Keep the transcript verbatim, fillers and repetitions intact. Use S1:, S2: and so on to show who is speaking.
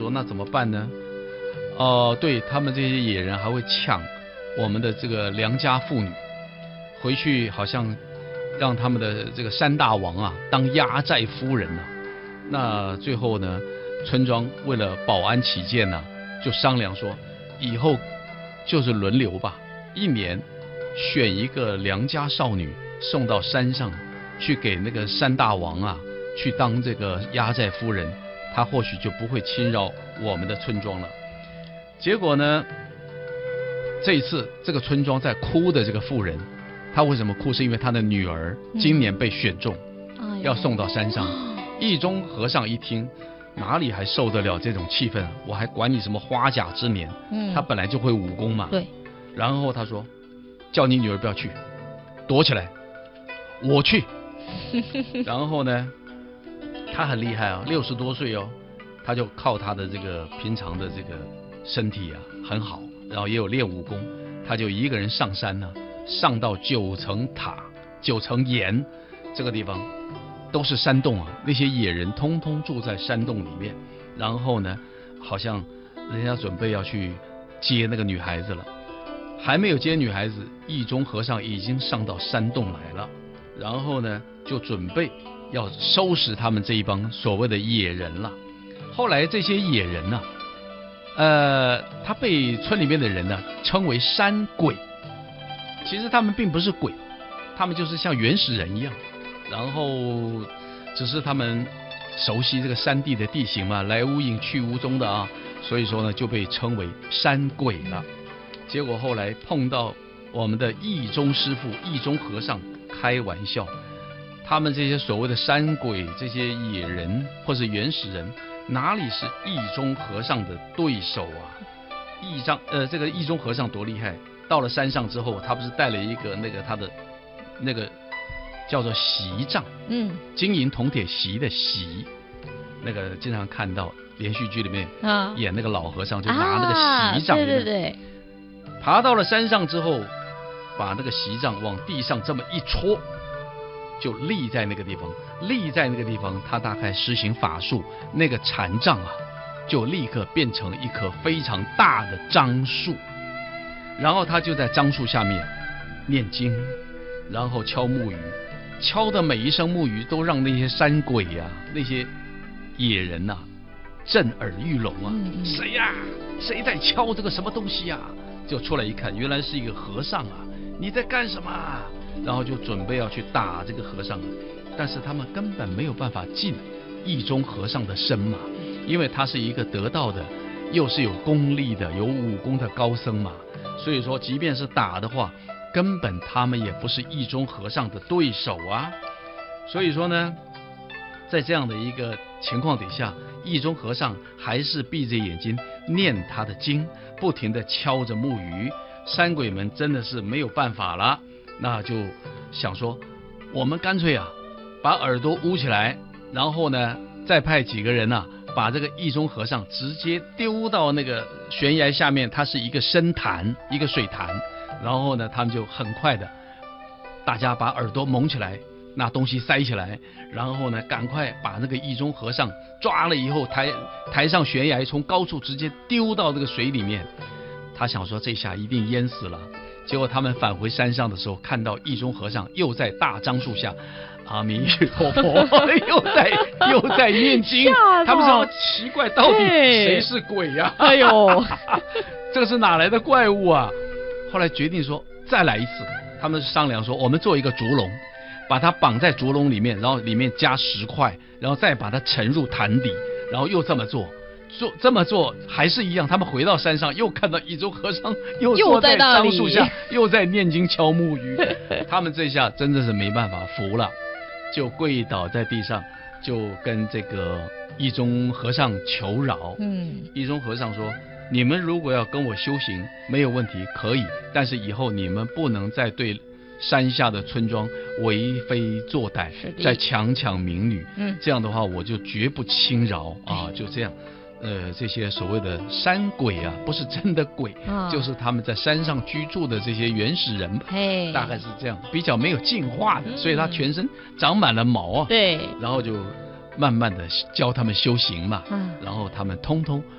S1: 说那怎么办呢？哦、呃，对他们这些野人还会抢我们的这个良家妇女，回去好像让他们的这个山大王啊当压寨夫人啊。那最后呢，村庄为了保安起见呢、啊，就商量说，以后就是轮流吧，一年选一个良家少女送到山上去给那个山大王啊去当这个压寨夫人，她或许就不会侵扰我们的村庄了。结果呢，这一次这个村庄在哭的这个妇人，她为什么哭？是因为她的女儿今年被选中，嗯、要送到山上。义中和尚一听，哪里还受得了这种气氛？我还管你什么花甲之年？嗯，他本来就会武功嘛。
S2: 对。
S1: 然后他说，叫你女儿不要去，躲起来，我去。然后呢，他很厉害啊，六十多岁哦，他就靠他的这个平常的这个身体啊很好，然后也有练武功，他就一个人上山呢、啊，上到九层塔、九层岩这个地方，都是山洞啊，那些野人通通住在山洞里面。然后呢，好像人家准备要去接那个女孩子了，还没有接女孩子，义中和尚已经上到山洞来了，然后呢，就准备要收拾他们这一帮所谓的野人了。后来这些野人呢、啊，呃，他被村里面的人呢称为山鬼，其实他们并不是鬼，他们就是像原始人一样，然后只是他们熟悉这个山地的地形嘛，来无影去无踪的啊，所以说呢就被称为山鬼了。结果后来碰到我们的义中师父、义中和尚开玩笑，他们这些所谓的山鬼、这些野人或是原始人，哪里是义中和尚的对手啊？义章呃，这个义中和尚多厉害！到了山上之后，他不是带了一个那个他的那个叫做席杖，嗯，金银铜铁席的席，那个经常看到连续剧里面啊演那个老和尚就拿那个席杖，
S2: 啊，对对对。
S1: 爬到了山上之后，把那个席杖往地上这么一戳，就立在那个地方。立在那个地方，他大概施行法术，那个禅杖啊，就立刻变成一棵非常大的樟树。然后他就在樟树下面念经，然后敲木鱼，敲的每一声木鱼都让那些山鬼呀、啊、那些野人呐、啊、震耳欲聋啊！嗯、谁呀、啊？谁在敲这个什么东西呀、啊？就出来一看，原来是一个和尚啊！你在干什么？然后就准备要去打这个和尚，但是他们根本没有办法进义中和尚的身嘛，因为他是一个得道的，又是有功力的、有武功的高僧嘛，所以说即便是打的话，根本他们也不是义中和尚的对手啊。所以说呢，在这样的一个情况底下，义中和尚还是闭着眼睛念他的经，不停地敲着木鱼。山鬼们真的是没有办法了，那就想说，我们干脆啊，把耳朵捂起来，然后呢，再派几个人呐、啊，把这个义中和尚直接丢到那个悬崖下面，它是一个深潭，一个水潭，然后呢，他们就很快的，大家把耳朵蒙起来，拿东西塞起来，然后呢，赶快把那个义中和尚抓了以后，抬抬上悬崖，从高处直接丢到这个水里面。他想说这下一定淹死了，结果他们返回山上的时候，看到义中和尚又在大樟树下，阿弥陀佛，又在又在念经。他们说奇怪，到底谁是鬼呀、啊？
S2: 哎呦，
S1: 这个是哪来的怪物啊？后来决定说再来一次，他们商量说，我们做一个竹笼，把它绑在竹笼里面，然后里面加石块，然后再把它沉入潭底，然后又这么做。做这么做还是一样，他们回到山上又看到义中和尚又坐在樟树下，又在念经敲木鱼。他们这下真的是没办法，服了，就跪倒在地上，就跟这个义中和尚求饶。嗯，义中和尚说：“你们如果要跟我修行，没有问题，可以，但是以后你们不能再对山下的村庄为非作歹，再强抢民女。嗯，这样的话我就绝不轻饶啊！就这样。”呃，这些所谓的山鬼啊，不是真的鬼，哦、就是他们在山上居住的这些原始人吧，大概是这样，比较没有进化的，嗯、所以他全身长满了毛啊，
S2: 对，
S1: 然后就慢慢的教他们修行嘛，嗯、然后他们通通